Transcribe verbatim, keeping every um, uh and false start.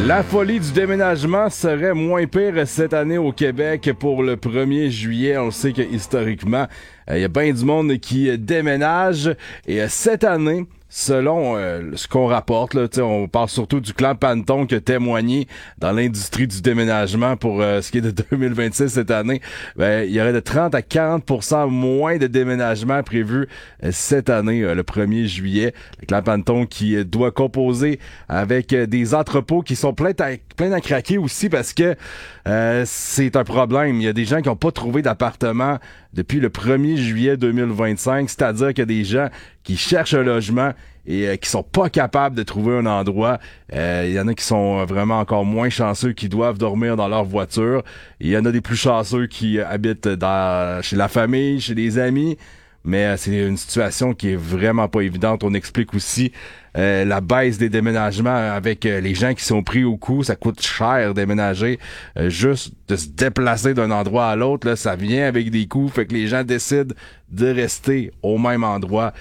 La folie du déménagement serait moins pire cette année au Québec pour le premier juillet. On le sait que historiquement, il euh, y a bien du monde qui déménage. Et euh, cette année, selon euh, ce qu'on rapporte, là, on parle surtout du clan Panton qui a témoigné dans l'industrie du déménagement pour euh, ce qui est de deux mille vingt-six cette année. Ben, il y aurait de trente à quarante pour cent moins de déménagements prévus euh, cette année, euh, le premier juillet. Le clan Panton qui euh, doit composer avec euh, des entrepôts qui sont pleins à, pleins à craquer aussi parce que euh, c'est un problème. Il y a des gens qui n'ont pas trouvé d'appartement depuis le premier juillet deux mille vingt-cinq, c'est-à-dire qu'il y a des gens qui cherchent un logement et euh, qui sont pas capables de trouver un endroit. Euh, il y en a qui sont vraiment encore moins chanceux, qui doivent dormir dans leur voiture. Il y en a des plus chanceux qui euh, habitent dans, chez la famille, chez des amis. Mais euh, c'est une situation qui est vraiment pas évidente. On explique aussi euh, la baisse des déménagements avec euh, les gens qui sont pris au coup. Ça coûte cher déménager. Euh, juste de se déplacer d'un endroit à l'autre, là, ça vient avec des coûts. Fait que les gens décident de rester au même endroit.